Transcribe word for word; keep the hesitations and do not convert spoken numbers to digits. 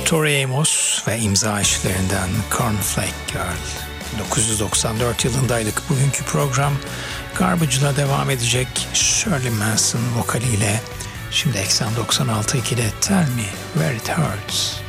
Tori Amos ve imza işlerinden Cornflake Girl. bin dokuz yüz doksan dört yılındaydık. Bugünkü program Garbage'la devam edecek. Shirley Manson vokaliyle. Şimdi Eksen doksan altı ikide Tell Me Where It Hurts.